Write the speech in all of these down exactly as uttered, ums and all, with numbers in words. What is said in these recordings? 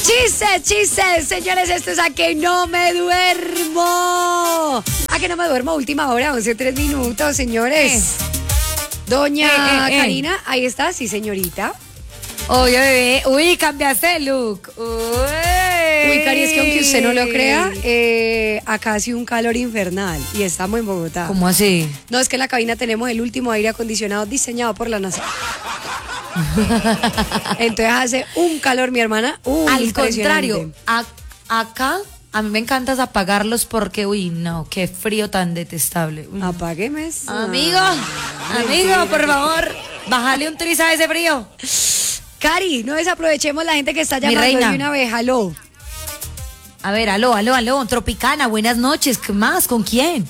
Chistes, chistes, señores, esto es A Que No Me Duermo. A Que No Me Duermo, última hora, once, tres minutos, señores. Eh. Doña eh, eh, Karina, eh. ahí está, sí, señorita. Oye, bebé, uy, cambiaste de look. Uy, uy Cari, es que aunque usted no lo crea, eh, acá hace un calor infernal y estamos en Bogotá. ¿Cómo así? No, es que en la cabina tenemos el último aire acondicionado diseñado por la NASA. Entonces hace un calor, mi hermana. Uy, al contrario, a, acá a mí me encanta apagarlos porque, uy, no, qué frío tan detestable. Uy. Apágueme eso. Amigo, amigo, por favor, bájale un triz a ese frío. Cari, no desaprovechemos la gente que está llamando de una vez. Aló. A ver, aló, aló, aló, Tropicana, buenas noches. ¿Qué más? ¿Con quién?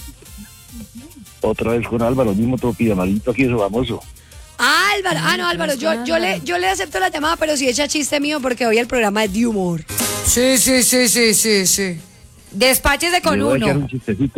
Otra vez con Álvaro, mismo Tropi, malito aquí, eso famoso. Álvaro, ah no Álvaro, yo, yo le yo le acepto la llamada, pero si echa chiste mío porque hoy el programa es de humor. Sí, sí, sí, sí, sí, sí. Despáchese con Le voy uno. A echar un chistecito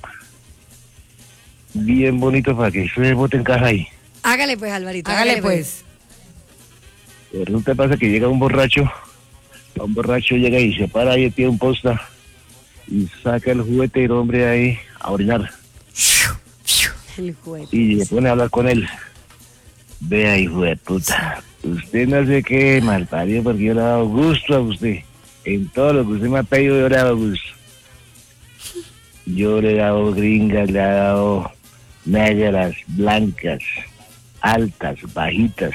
bien bonito para que se bote en casa ahí. Hágale pues, Alvarito. Hágale, hágale pues. pues. Resulta pasa que llega un borracho, un borracho llega y se para ahí, tiene un posta y saca el juguete y el hombre ahí a orinar. El juguete. Y le pone a hablar con él. Vea, hijo de puta, usted no sé qué malparido porque yo le he dado gusto a usted. En todo lo que usted me ha pedido yo le he dado gusto. Yo le he dado gringas, le he dado negras, blancas, altas, bajitas.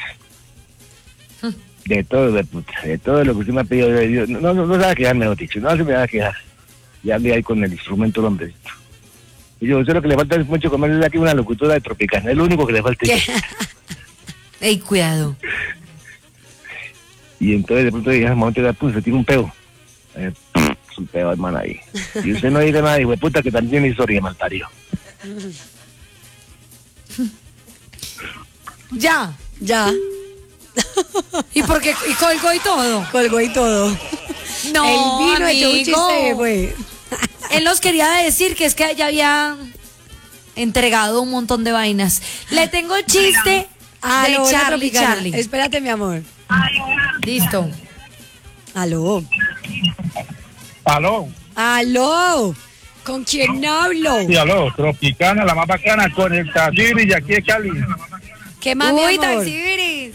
De todo, de puta, de todo lo que usted me ha pedido yo. No, no, no se va a quejar, mejor dicho, no se me va a quejar. Ya hablé ahí con el instrumento, el hombrecito. Y yo, usted lo que le falta es mucho comer, es aquí una locutora de Tropicana, es lo único que le falta. Ey, cuidado. Y entonces de pronto dije, al momento de pues, se tiene un peo. Eh, su peo, hermano, ahí. Y usted no dice nada, hijo de puta, que también tiene historia, malparido. Ya. Ya. ¿Y por qué? ¿Y colgó y todo? Colgó y todo. No, el vino echó un chiste, güey. Él nos quería decir que es que ya había entregado un montón de vainas. Le tengo el chiste de Aló, Charlie, Charlie. Espérate, mi amor. Listo. Aló. Aló. Aló. ¿Con quién hablo? Sí, aló. Tropicana, la más bacana, con el Taxibris de aquí de Cali. ¿Qué más, Uy, mi amor? Taxibris.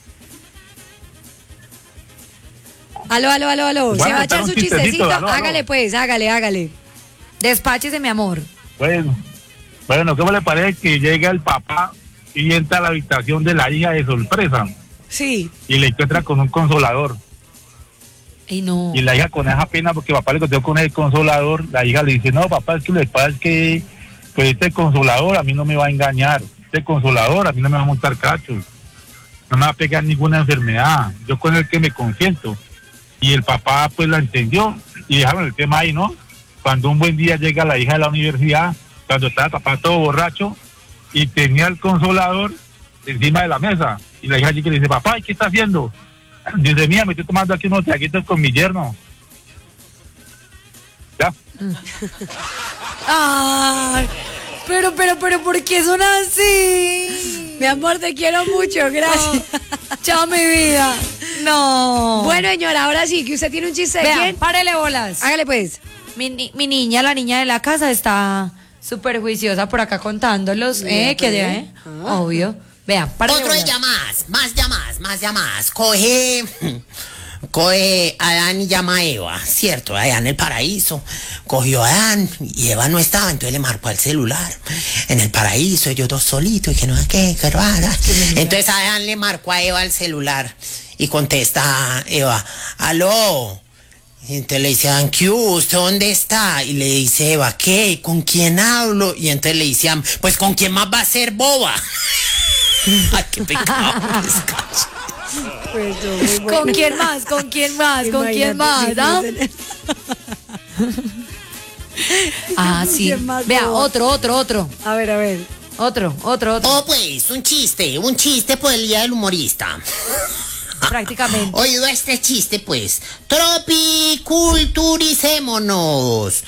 Aló, aló, aló, aló. Bueno, ¿se va a echar su chistecito? chistecito, aló, aló. Hágale pues, hágale, hágale. Despáchese, mi amor. Bueno, bueno, ¿cómo le parece que llega el papá y entra a la habitación de la hija de sorpresa? Sí. Y le encuentra con un consolador. Ay, no. Y la hija con esa pena porque papá le contó con el consolador, la hija le dice, no, papá, es que lo que pasa es que pues este consolador a mí no me va a engañar, este consolador a mí no me va a montar cachos, no me va a pegar ninguna enfermedad, yo con el que me consiento. Y el papá pues la entendió y dejaron el tema ahí, ¿no? Cuando un buen día llega la hija de la universidad, cuando estaba el papá todo borracho y tenía el consolador encima de la mesa, y la hija allí que le dice, papá, ¿y qué está haciendo? Dice, mía, me estoy tomando aquí unos traguitos con mi yerno. ¿Ya? Ay, pero, pero, pero, ¿por qué son así? Mi amor, te quiero mucho, gracias. Oh, chao, mi vida. No. Bueno, señora, ahora sí, que usted tiene un chiste de Vean, quién. párele bolas. Hágale pues. Mi, ni- mi niña, la niña de la casa, está súper juiciosa por acá contándolos. Mira, Eh, que pues. de, eh, obvio. Vean, párele Otro de bolas. llamadas, más llamadas, más llamadas. Coge, coge Adán y llama a Eva, cierto, allá en el paraíso. Cogió a Adán y Eva no estaba, entonces le marcó al celular. En el paraíso, ellos dos solitos y que no sé qué, que rara. Entonces Adán le marcó a Eva al celular y contesta Eva, aló. Y entonces le dice, Adán, ¿qué hubo? ¿Usted dónde está? Y le dice Eva, ¿qué? ¿Con quién hablo? Y entonces le dice, pues ¿con quién más va a ser boba? Ay, qué pecado. Pues, yo, muy bueno. ¿Con quién más? ¿Con quién más? ¿Con quién más? Imagínate, ¿Ah? Ah, ¿Con sí. quién más, Vea, boba? otro, otro, otro. A ver, a ver. Otro, otro, otro. Oh, pues, un chiste, un chiste por el día del humorista. Prácticamente. Oído este chiste, pues. Tropiculturicémonos.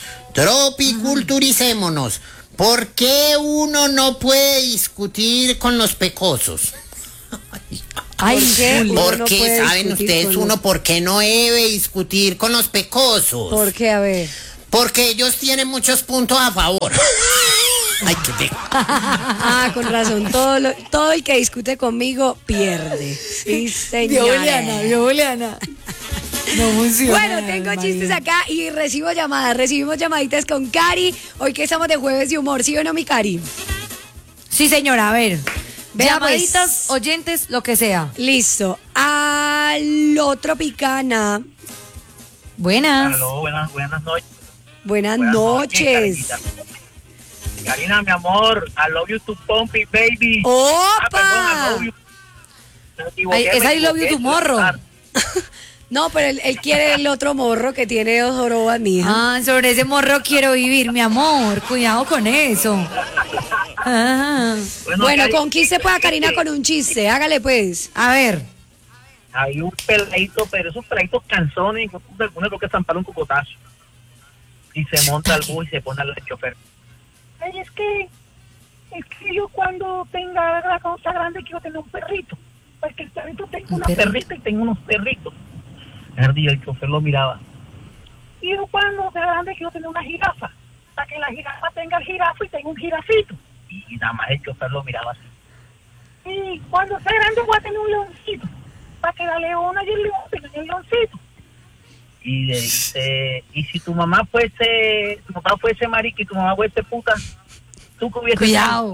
Tropiculturicémonos. ¿Por qué uno no puede discutir con los pecosos? Ay, ¿Por qué? Juli. Uno no Porque, puede ¿saben discutir ustedes con uno los- por qué no debe discutir con los pecosos? ¿Por qué? A ver. Porque ellos tienen muchos puntos a favor. Ay, qué pe... Ah, con razón. Todo, lo- todo el que discute conmigo pierde. Sí, Vio señora. Juliana, vio Juliana. No funciona. Bueno, tengo chistes acá y recibo llamadas. Recibimos llamaditas con Cari. Hoy que estamos de jueves de humor, ¿sí o no, mi Cari? Sí, señora, a ver. Vea, Llamaditas, pues. oyentes, lo que sea. Listo. Aló, Tropicana. Buenas. Aló, buenas, buenas noches. Buenas Buenas noches. Karinita. Karina, mi amor, I love you to Pompey, baby. ¡Opa! Ah, perdón, I love you. Me equivoqué, Ay, me esa I love you equivoqué, tu morro. No, pero él, él quiere el otro morro que tiene dos jorobas, mija. Ah, sobre ese morro quiero vivir, mi amor. Cuidado con eso. Ah, Bueno, Cari, conquiste pues a Karina con un chiste. Hágale pues. a ver. Hay un peladito, pero esos peladitos canzones, algunos creo que están para un cocotazo. Y se monta al bus y se pone al chofer. Ay, es que, es que yo cuando tenga la cosa grande quiero tener un perrito. Porque el perrito tengo ¿Un una perro? perrita y tengo unos perritos. El día el chofer lo miraba. Y yo cuando sea grande quiero tener una jirafa. Para que la jirafa tenga el jirafa y tenga un jirafito. Y nada más el chofer lo miraba así. Y cuando sea grande voy a tener un leoncito. Para que la leona y el león tengan el leoncito. Y le dice, y si tu mamá fuese, tu papá fuese marica y tu mamá fuese puta, tú que hubiese... Cuidado.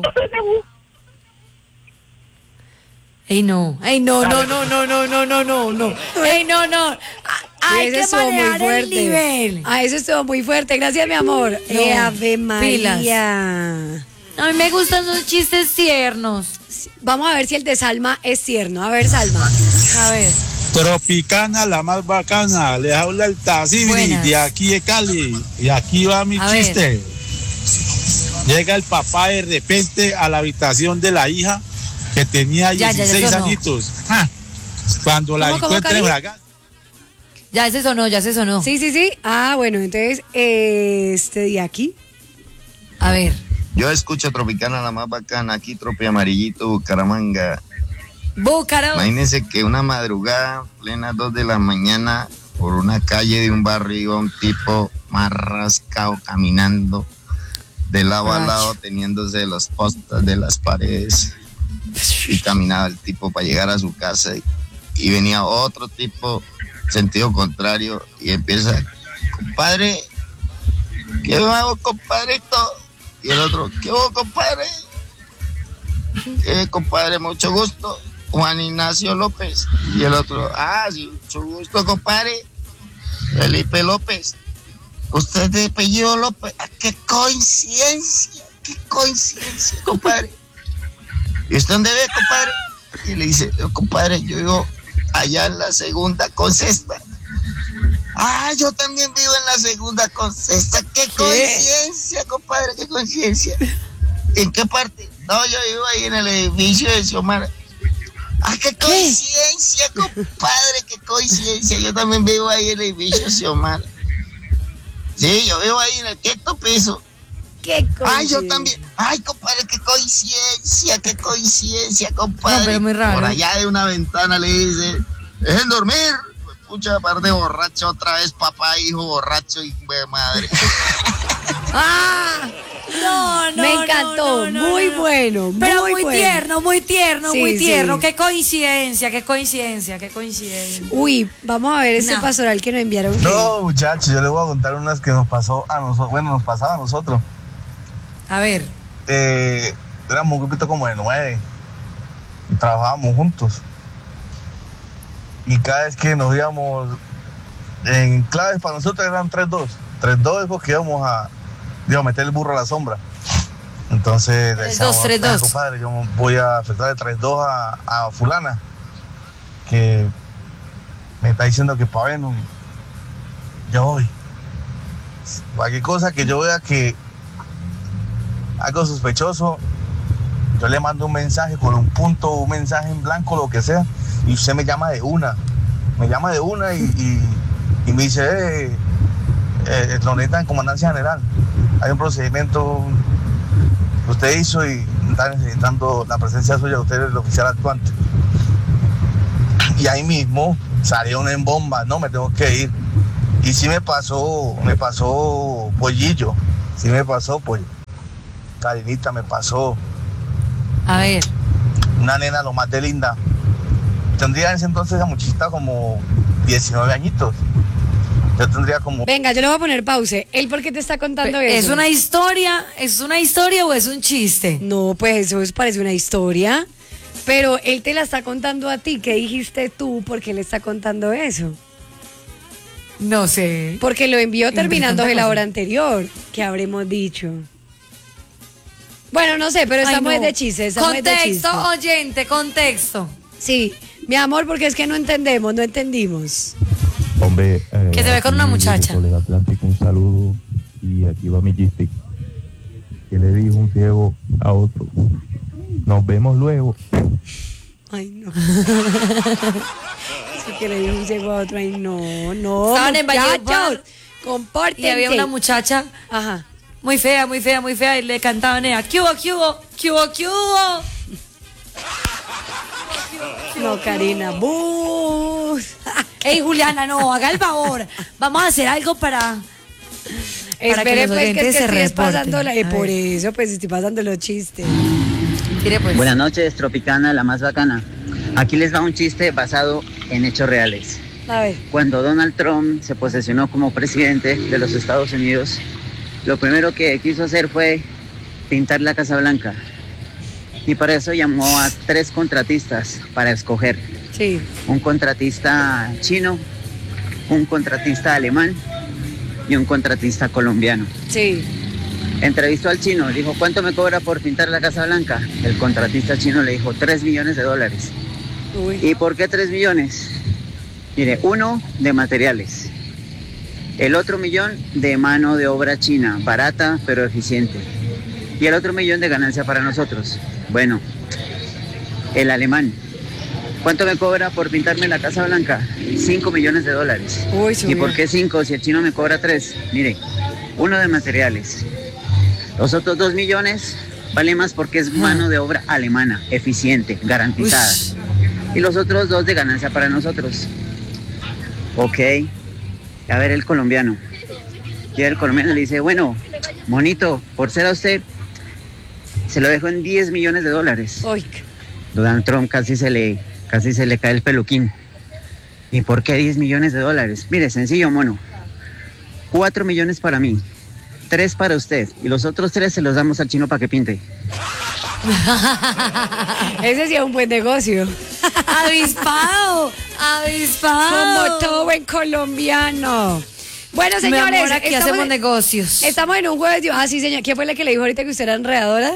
Ey, no. Ey, no, no, no, no, no, no, no, no, no. Ey, no, no. Ah, Hay Ese que estuvo muy manejar el fuerte. nivel. Ah, eso estuvo muy fuerte. Gracias, mi amor. No, Eh, Ave María. pilas. A mí me gustan los chistes tiernos. Vamos a ver si el de Salma es tierno. A ver, Salma. A ver. Tropicana, la más bacana. Les habla el Tazibri Buenas. de aquí de Cali. Y aquí va mi A ver. chiste. Llega el papá de repente a la habitación de la hija que tenía Ya, ya, ya dieciséis sonó. añitos. ¡Ja! Cuando la ¿Cómo, cómo, encuentra en Cari? Braga, Ya se sonó, ya se sonó. Sí, sí, sí. Ah, bueno, entonces, eh, este de aquí. A ver. Yo escucho Tropicana, la más bacana, aquí Tropi Amarillito, Bucaramanga. Búcaro. Imagínense que una madrugada, plena dos de la mañana, por una calle de un barrio iba un tipo más rascado caminando de lado a lado, teniéndose de los postes de las paredes. Y caminaba el tipo para llegar a su casa y, y venía otro tipo, sentido contrario, y empieza, compadre, ¿qué hago, compadrito? Y el otro, ¿qué hago, compadre? ¿Qué, compadre? Mucho gusto. Juan Ignacio López. Y el otro, ah, sí, mucho gusto, compadre. Felipe López. Usted es de apellido López. Ah, ¡qué coincidencia! ¡Qué coincidencia, compadre! ¿Y usted dónde ve, compadre? Y le dice, compadre, yo vivo allá en la segunda con sexta. Ah, yo también vivo en la segunda con sexta. ¡Qué coincidencia, compadre! ¡Qué coincidencia! ¿En qué parte? No, yo vivo ahí en el edificio de Xiomara. ¡Ah, qué coincidencia, compadre! ¡Qué coincidencia! Yo también vivo ahí en el edificio de Xiomara. Sí, yo vivo ahí en el quinto piso. Qué Ay, yo coincidencia. también. Ay, compadre, qué coincidencia, qué coincidencia, compadre. No, pero muy raro. Por allá de una ventana le dice, dejen dormir. Pucha, par de borracho otra vez, papá, hijo borracho y de madre. ¡Ah! No, no, Me no, encantó. no, no, Muy no. bueno, Pero muy muy, bueno. tierno, muy tierno, Sí, muy tierno. sí. Qué coincidencia, qué coincidencia, qué coincidencia. Uy, vamos a ver este No. pastoral que nos enviaron. No, muchachos, yo les voy a contar unas que nos pasó a nosotros, bueno, nos pasaba a nosotros. A ver. Eh, éramos un grupito como de nueve, y trabajábamos juntos. Y cada vez que nos íbamos, en claves para nosotros eran tres dos. tres dos es porque íbamos a, íbamos a meter el burro a la sombra. Entonces, Tres, decíamos, dos, tres, "Ah, dos". compadre, yo voy a afectarle tres dos a, a fulana, que me está diciendo que para ver, no, yo voy. Cualquier cosa que yo vea que algo sospechoso, yo le mando un mensaje con un punto, un mensaje en blanco, lo que sea, y usted me llama de una, me llama de una y, y, y me dice, eh, eh, lo necesitan en comandancia general, hay un procedimiento que usted hizo y está necesitando la presencia suya, usted es el oficial actuante. y ahí mismo salieron en bomba, no, me tengo que ir. Y sí me pasó, me pasó Pollillo, sí me pasó, pues, Karinita, me pasó. A ver. Una nena lo más de linda. Tendría en ese entonces esa muchachita como diecinueve añitos. Yo tendría como... Venga, yo le voy a poner pause. ¿Él por qué te está contando ¿Es eso? una historia? ¿Es una historia o es un chiste? No, pues eso es- parece una historia. Pero él te la está contando a ti. ¿Qué dijiste tú? ¿Por qué le está contando eso? No sé. Porque lo envió terminando Interesante la cosa. hora anterior. ¿Qué habremos dicho? Bueno, no sé, pero Ay, estamos no. de chistes. Estamos de Contexto, chistes. oyente, contexto. Sí, mi amor, porque es que no entendemos, no entendimos. Hombre, eh, Que se ve con una aquí muchacha. de Soledad Atlántico, un saludo y aquí va mi chiste. Que le dijo un ciego a otro, nos vemos luego. Ay, no. Sí que le dijo un ciego a otro. Ay, no, no. Estaban en muchachos, Valledupar. compórtense. Y había una muchacha Ajá. muy fea, muy fea, muy fea y le cantaban ella, ¿qué hubo, qué hubo, qué hubo, qué hubo? No, Karina, bus. Ey, Juliana, no, haga el favor. Vamos a hacer algo para... Para que Espere, los pues, que es oyentes que se estoy reporten. pasando la... eh, A por ver. eso, pues, estoy pasando los chistes. Mire, pues. Buenas noches, Tropicana, la más bacana. Aquí les va un chiste basado en hechos reales. A ver. Cuando Donald Trump se posesionó como presidente de los Estados Unidos, lo primero que quiso hacer fue pintar la Casa Blanca. Y para eso llamó a tres contratistas para escoger. Sí. Un contratista chino, un contratista alemán y un contratista colombiano. Sí. Entrevistó al chino, le dijo, ¿cuánto me cobra por pintar la Casa Blanca? El contratista chino le dijo, tres millones de dólares. Uy. ¿Y por qué tres millones? Mire, uno de materiales. El otro millón de mano de obra china, barata pero eficiente. Y el otro millón de ganancia para nosotros. Bueno, el alemán. ¿Cuánto me cobra por pintarme la Casa Blanca? Cinco millones de dólares. Uy, ¿Y subió. por qué cinco si el chino me cobra tres? Mire, uno de materiales. Los otros dos millones vale más porque es mano de obra alemana, eficiente, garantizada. Ush. Y los otros dos de ganancia para nosotros. Ok. A ver el colombiano. Y el colombiano le dice, bueno, monito, por ser a usted, se lo dejo en diez millones de dólares. Uy. Donald Trump casi se le, casi se le cae el peluquín. ¿Y por qué diez millones de dólares? Mire, sencillo, mono. cuatro millones para mí, tres para usted, y los otros tres se los damos al chino para que pinte. Ese sí es un buen negocio. Avispado, avispado. Como todo buen colombiano. Bueno, Mi señores, amor, aquí estamos, hacemos negocios. estamos en un jueves de... Ah, sí, señor. ¿Quién fue la que le dijo ahorita que usted era enredadora?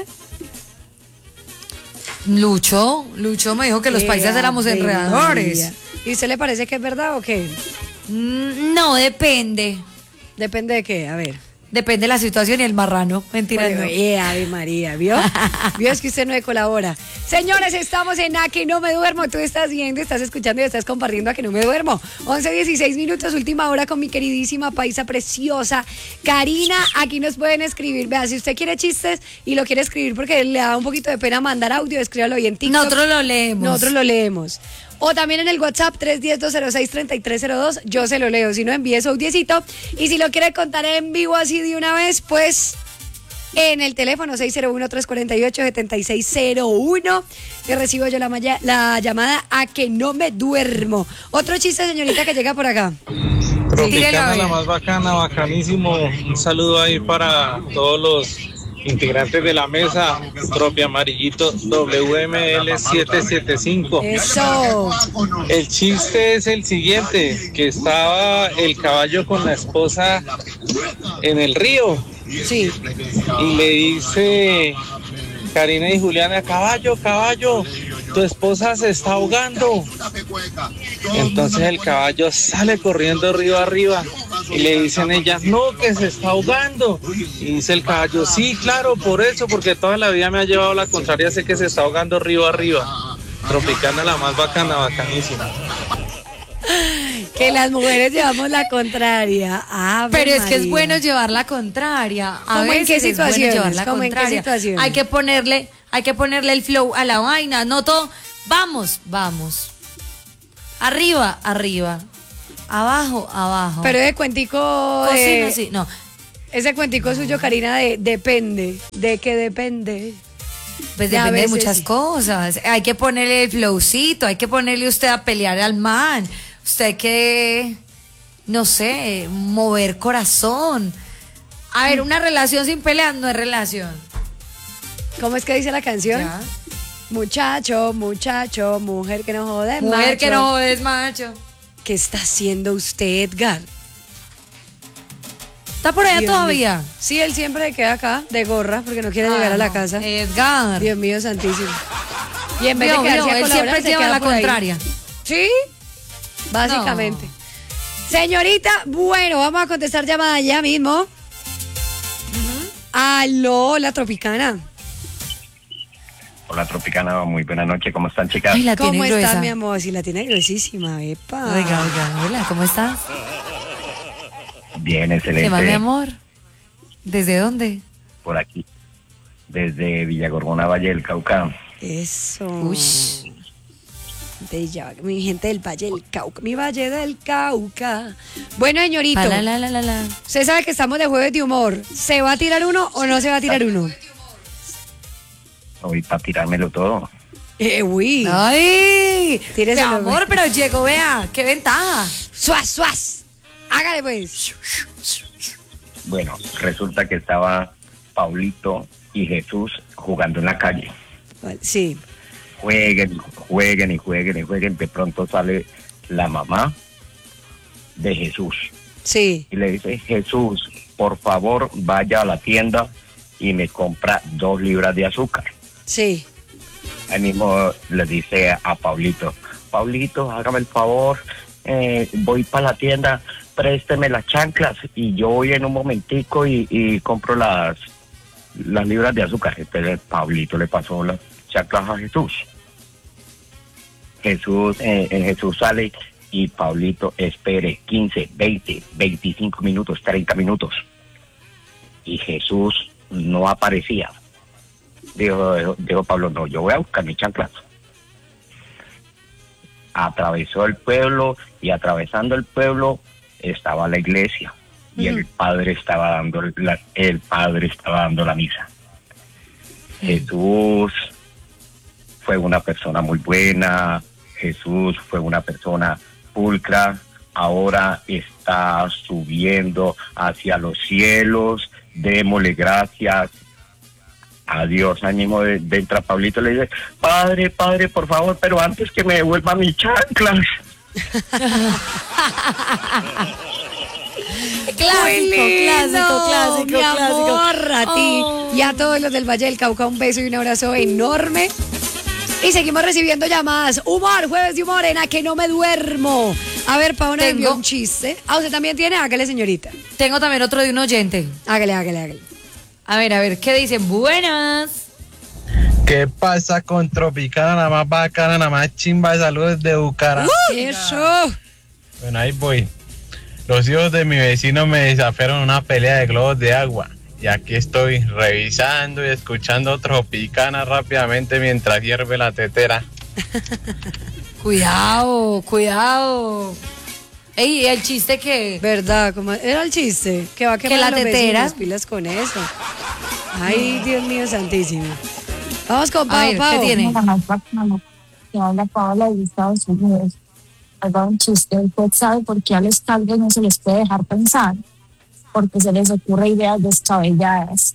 Lucho, Lucho me dijo que los Qué paisas éramos Ave enredadores. María. ¿Y usted le parece que es verdad o qué? Mm, No, depende. Depende de qué, a ver. Depende de la situación y el marrano. Mentira, Bueno, no. eh, Ave María, ¿vio? ¿Vio? Es que usted no me colabora. Señores, estamos en A Que No Me Duermo. Tú estás viendo, estás escuchando y estás compartiendo A Que No Me Duermo. once, dieciséis minutos, última hora con mi queridísima paisa preciosa, Karina. Aquí nos pueden escribir. Vea, si usted quiere chistes y lo quiere escribir porque le da un poquito de pena mandar audio, escríbalo ahí en TikTok. Nosotros lo leemos. Nosotros lo leemos. O también en el WhatsApp tres uno cero, dos cero seis, tres tres cero dos. Yo se lo leo. Si no, envíe su audiecito. Y si lo quiere contar en vivo así de una vez, pues en el teléfono seis cero uno, tres cuatro ocho, siete seis cero uno. Que recibo yo la, malla- la llamada A Que No Me Duermo. Otro chiste, señorita, que llega por acá. Tírelo, a Tropicana, ver. la más bacana, bacanísimo. Un saludo ahí para todos los integrantes de la mesa. Tropi Amarillito W M L setecientos setenta y cinco. Eso. El chiste es el siguiente, que estaba el caballo con la esposa en el río. Sí. Y le dice Karina y Juliana, caballo, caballo, tu esposa se está ahogando. Entonces el caballo sale corriendo río arriba y le dicen ellas, no, que se está ahogando. Y dice el caballo, sí, claro, por eso, porque toda la vida me ha llevado la contraria, sé que se está ahogando río arriba. Tropicana, la más bacana, bacanísima. Que las mujeres llevamos la contraria. Ave Pero es que es María. bueno llevar la contraria. A ¿Cómo en qué veces es bueno situaciones? llevar la ¿Cómo en qué contraria. situaciones? Hay que ponerle, hay que ponerle el flow a la vaina, no todo. Vamos, vamos. Arriba, arriba. Abajo, abajo. Pero ese cuentico Cocina, de... sí, no. Ese cuentico suyo, Karina, de depende. ¿De qué depende? Pues Y a depende de veces muchas sí. cosas. Hay que ponerle el flowcito, hay que ponerle usted a pelear al man. Usted hay que, no sé, mover corazón. A ver, una relación sin peleas no es relación. ¿Cómo es que dice la canción? Ya. Muchacho, muchacho, mujer que no jode, Mujer macho. que no es macho. ¿Qué está haciendo usted, Edgar? ¿Está por allá Dios todavía? mío. Sí, él siempre queda acá de gorra porque no quiere llegar Ah, a la no. casa. Edgar. Dios mío santísimo. Y en vez Vio, de quedarse vio, a él colaborar, siempre se lleva queda la por ahí. contraria. Sí, básicamente. Señorita, bueno, vamos a contestar llamada ya mismo. Aló, la Tropicana. Hola Tropicana, muy buena noche, ¿cómo están chicas? Ay, la ¿Cómo tiene está, gruesa. mi amor? Si la tiene gruesísima, epa. Oiga, oiga, hola, ¿cómo estás? Bien, ¿Qué excelente. más, mi amor? ¿Desde dónde? Por aquí, desde Villagorgona, Valle del Cauca. Eso. Ush. Bella, mi gente del Valle del Cauca, mi Valle del Cauca. Bueno, señorito, Pa, la, la, la, la, la. usted sabe que estamos de jueves de humor. ¿Se va a tirar uno o no se va a tirar uno? Hoy para tirármelo todo. Eh, uy. ¡Ay! Tírese, Mi amor, pero llegó, vea, qué ventaja. Suaz, suaz. Hágale pues. Bueno, resulta que estaba Paulito y Jesús jugando en la calle. Vale, sí. Jueguen, jueguen y jueguen y jueguen. De pronto sale la mamá de Jesús Sí. y le dice, Jesús, por favor vaya a la tienda y me compra dos libras de azúcar. Sí. Ahí mismo le dice a Paulito, Paulito, hágame el favor, eh, voy para la tienda, présteme las chanclas y yo voy en un momentico y, y compro las, las libras de azúcar. Entonces Paulito le pasó las chanclas a Jesús. Jesús, eh, eh, Jesús sale y Paulito espere quince, veinte, veinticinco minutos, treinta minutos. Y Jesús no aparecía. Dijo, dijo, dijo Pablo, no, yo voy a buscar mis chanclas. Atravesó el pueblo y atravesando el pueblo estaba la iglesia y el padre estaba dando la, el padre estaba dando la misa. Jesús fue una persona muy buena, Jesús fue una persona pulcra, ahora está subiendo hacia los cielos, démosle gracias a Dios. Ánimo de, de entra Pablito, le dice, padre, padre, por favor, pero antes que me devuelva mis chanclas. Clásico, Muy lindo, clásico, clásico, mi clásico. amor, a ti Oh. y a todos los del Valle del Cauca un beso y un abrazo enorme. Y seguimos recibiendo llamadas. Humor, jueves de humor en A Que No Me Duermo. A ver, Paola Tengo- envió un chiste. Ah, ¿usted también tiene? Hágale, señorita. Tengo también otro de un oyente. Hágale, hágale, hágale. A ver, a ver, ¿qué dicen? Buenas. ¿Qué pasa con Tropicana, la más bacana, la más chimba de salud de Bucaramanga? Eso. Bueno, ahí voy. Los hijos de mi vecino me desafiaron una pelea de globos de agua. Y aquí estoy revisando y escuchando Tropicana rápidamente mientras hierve la tetera. Cuidado, cuidado. Ey, el chiste que... ¿Verdad? ¿Cómo era el chiste? Que va a quemar Que la a los tetera. vecinos, pilas con eso. Ay, Dios mío santísimo. Vamos con A Pau, ver, ¿qué Pau. tiene? La más bacana, que habla Paola de Estados Unidos. Haga un chiste. ¿Usted sabe por qué a los calvos no se les puede dejar pensar? Porque se les ocurre ideas descabelladas.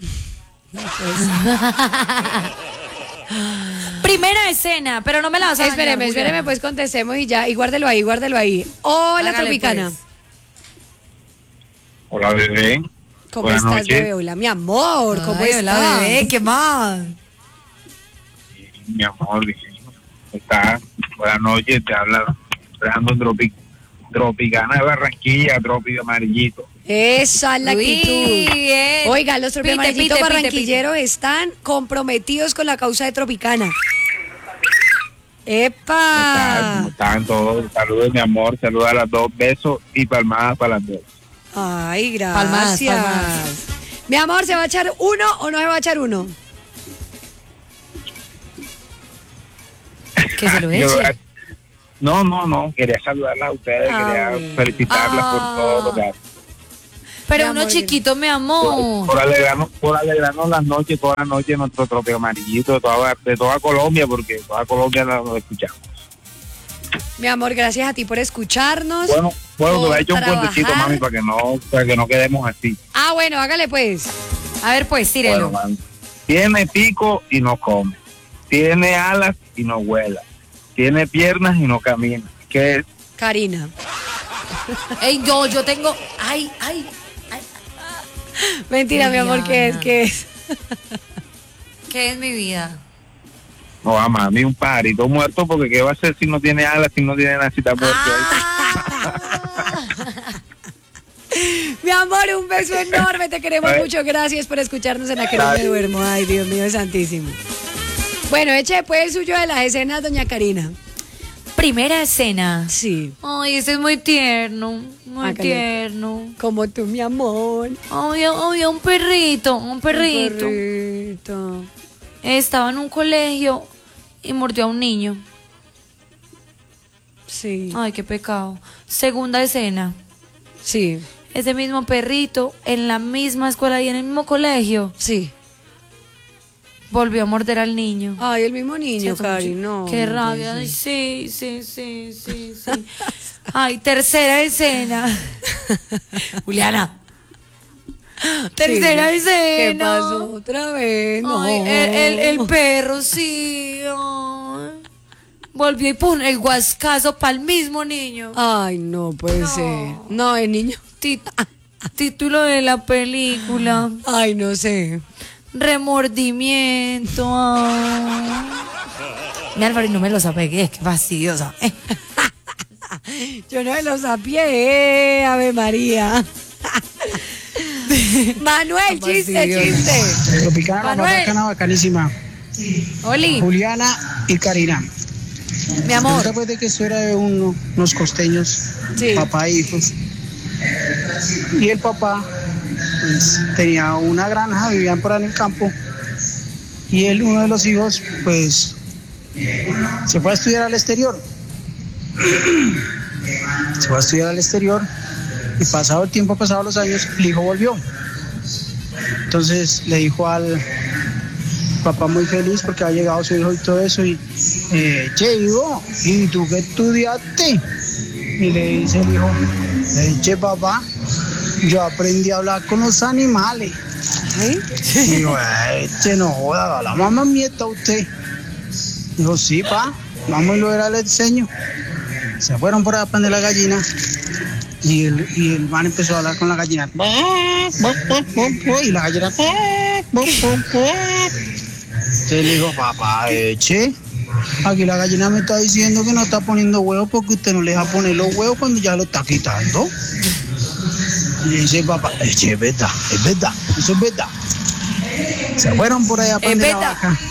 Primera escena, pero no me la vas a Espéreme, dañar, espéreme, Juliana. pues contestemos y ya. Y guárdelo ahí, guárdelo ahí. Hola, Hágale, Tropicana. pues. Hola, bebé. ¿Cómo Buenas estás, noches. bebé? Hola, mi amor. ¿Cómo Ay, estás? hola, bebé, ¿qué más? Mi amor, está. Buenas noches, te habla Fernando Tropi, Tropicana de Barranquilla, Tropi de Amarillito. Esa es la Uy, actitud. bien. Oiga, los Pite, tropiamarillitos pite, pite, barranquilleros están comprometidos con la causa de Tropicana. ¡Epa! ¿Cómo están todos? Saludos, mi amor. Saludos a las dos. Besos y palmadas para las dos. Ay, gracias. Palmadas, palmadas. Mi amor, ¿se va a echar uno o no se va a echar uno? Que se lo Yo, eche. No, no, no, quería saludarlas a ustedes, Ay. quería felicitarlas por Ah. todo lo que hacen. Pero Mi uno amor, chiquito, mi amor. Por alegrarnos, por alegrarnos las noches, todas las noches, nuestro tropeo amarillito de toda, de toda Colombia, porque toda Colombia nos, nos escuchamos. Mi amor, gracias a ti por escucharnos. Bueno, bueno, te por voy a echar un trabajar. cuentecito, mami, para que no, para que no quedemos así. Ah, bueno, hágale pues. A ver, pues, tírelo. Bueno, mami. Tiene pico y no come. Tiene alas y no vuela. Tiene piernas y no camina. ¿Qué es? Karina. Ey, yo, yo tengo. Ay, ay. Mentira, mi amor, ¿qué es? ¿Qué es? ¿Qué es mi vida? No, a mami, un pajarito muerto, porque ¿qué va a hacer si no tiene alas, si no tiene nada, si está muerto Mi amor, un beso enorme, te queremos Ay. mucho. Gracias por escucharnos en la que no me Ay. duermo. Ay, Dios mío santísimo. Bueno, eche pues el suyo de las escenas, doña Karina. Primera escena. Sí. Ay, ese es muy tierno. Muy Hágale. tierno. Como tú, mi amor. Había, había un perrito, un perrito. Un perrito. Estaba en un colegio y mordió a un niño. Sí. Ay, qué pecado. Segunda escena. Sí. Ese mismo perrito en la misma escuela y en el mismo colegio. Sí. Volvió a morder al niño. Ay, el mismo niño, ¿Cierto? Cari, no. Qué no rabia. puede Ay, ser. sí, sí, sí, sí, sí. Ay, tercera escena. Juliana. Tercera Sí. escena. ¿Qué pasó otra vez? No. Ay, el, el, el perro, sí. Ay. Volvió y pum, el guascazo para el mismo niño. Ay, no puede No. ser. No, el niño. Ti- Título de la película. Ay, no sé. Remordimiento. Ay. Mi Álvaro, y no me lo apegué, qué fastidiosa. Yo no me lo sapié, Ave María. Manuel, chiste, chiste. Tropicana, Manuel. bacana, bacanísima. Oli, Juliana y Karina. mi amor. Después de que eso era de uno- unos costeños, Sí. papá e hijos. Y el papá pues, tenía una granja, vivían por ahí en el campo. Y él, uno de los hijos, pues se fue a estudiar al exterior. Se fue a estudiar al exterior y pasado el tiempo, pasado los años, el hijo volvió. Entonces le dijo al papá muy feliz porque había llegado su hijo y todo eso y eh, che, hijo, ¿y tú qué estudiaste? Y le dice el hijo, eh, che papá, yo aprendí a hablar con los animales. ¿Eh? Y yo, eh, che, no joda, la mamá mieta usted. Dijo, sí, pa, vamos y lo era, le enseño. Se fueron por ahí a prender la gallina y el, y el man empezó a hablar con la gallina. Y la gallina. Entonces le dijo, papá, eche. Aquí la gallina me está diciendo que no está poniendo huevos porque usted no le deja poner los huevos cuando ya lo está quitando. Y le dice, papá, eche, es verdad, es verdad, eso es verdad. Se fueron por ahí a prender la verdad. vaca.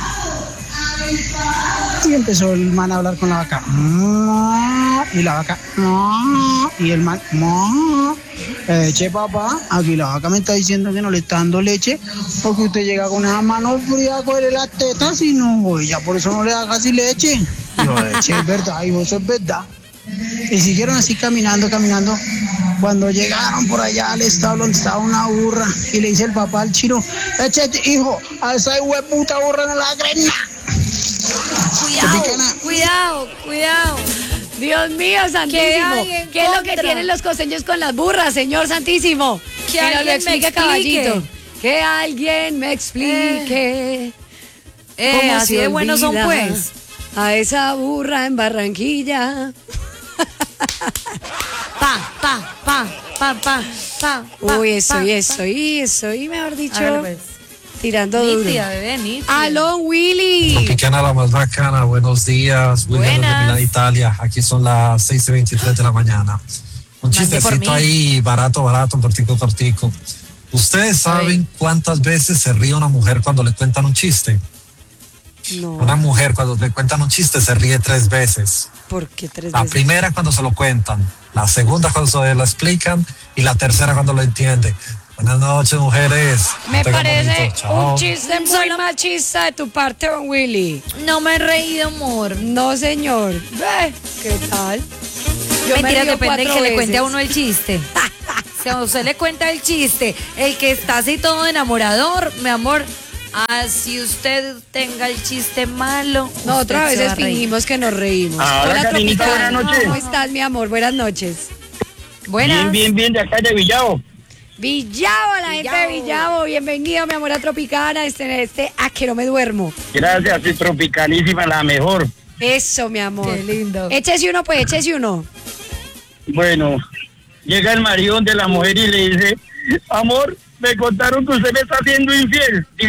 Y empezó el man a hablar con la vaca. Y la vaca. Y el man. Eche, papá, aquí la vaca me está diciendo que no le está dando leche porque usted llega con esa mano fría a cogerle las tetas y no, ella por eso no le da casi leche. Yo, eche, es verdad, hijo, eso es verdad. Y siguieron así caminando, caminando. Cuando llegaron por allá al establo donde estaba una burra y le dice el papá al chino, eche, hijo, a esa hueputa burra no la grena. Cuidado, cuidado, cuidado. Dios mío, ¿Qué santísimo. hay en ¿Qué es lo que contra? tienen los costeños con las burras, señor santísimo? Que nos lo alguien me explique, explique. caballito. Que alguien me explique. Eh, cómo así se de buenos son, olvida pues. A esa burra en Barranquilla. Pa, pa, pa, pa, pa, pa. pa, Uy, eso, pa, y pa. eso, y eso, y mejor dicho, A ver, pues. tirando duro. Nítida, bebé, nítida. Aló, Willy. Tropicana, la más bacana, buenos días, William desde Buenas. Milán, Italia, aquí son las seis y veintitrés de la mañana. Un Mande por chistecito mí. ahí, barato, barato, un cortico, cortico. ¿Ustedes saben cuántas veces se ríe una mujer cuando le cuentan un chiste? No, Una mujer cuando le cuentan un chiste se ríe tres veces. ¿por qué tres La veces? primera cuando se lo cuentan, la segunda cuando se lo explican y la tercera cuando lo entiende. Buenas noches, mujeres. Me Tengan parece bonito. Chao. un chiste muy machista de tu parte, don Willy. No me he reído, amor. No, señor. Ve, ¿qué tal? Yo me Mentira, río depende de cuatro que le cuente a veces. uno el chiste. Si a usted le cuenta el chiste, el que está así todo enamorador, mi amor, así usted tenga el chiste malo. Nosotros a usted se veces va reír. fingimos que nos reímos. Ahora, Hola, Karinita, Tropical. buenas noches. ¿Cómo estás, mi amor? Buenas noches. Buenas. Bien, bien, bien, de acá de Villavo. Villavo, la gente de Villavo. Bienvenido, mi amor, a Tropicana. Este, este, a que no me duermo. Gracias, sí, tropicalísima, la mejor. Eso, mi amor. Qué lindo. Échese uno, pues, échese uno. Bueno, llega el marido de la mujer y le dice, amor, me contaron que usted me está haciendo infiel.